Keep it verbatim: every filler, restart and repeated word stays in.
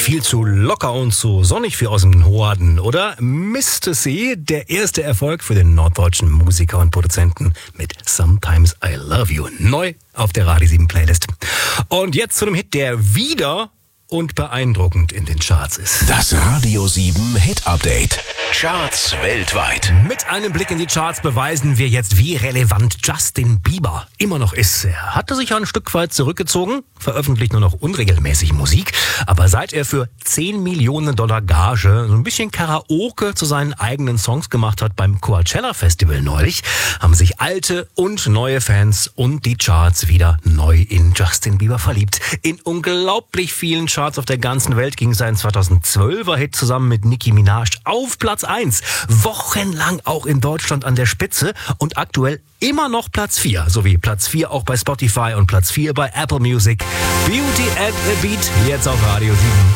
eigentlich viel zu locker und zu sonnig für aus dem Norden, oder? Mister C, der erste Erfolg für den norddeutschen Musiker und Produzenten mit Sometimes I Love You. Neu auf der Radio sieben Playlist. Und jetzt zu einem Hit, der wieder und beeindruckend in den Charts ist. Das Radio sieben Hit Update. Charts weltweit. Mit einem Blick in die Charts beweisen wir jetzt, wie relevant Justin Bieber immer noch ist. Er hatte sich ein Stück weit zurückgezogen, veröffentlicht nur noch unregelmäßig Musik, aber seit er für zehn Millionen Dollar Gage so ein bisschen Karaoke zu seinen eigenen Songs gemacht hat beim Coachella Festival neulich, haben sich alte und neue Fans und die Charts wieder neu in Justin Bieber verliebt. In unglaublich vielen Charts auf der ganzen Welt ging sein zweitausendzwölfer Hit zusammen mit Nicki Minaj auf Platz eins. Wochenlang auch in Deutschland an der Spitze und aktuell immer noch Platz vier. Sowie Platz vier auch bei Spotify und Platz vier bei Apple Music. Beauty and the Beat, jetzt auf Radio sieben.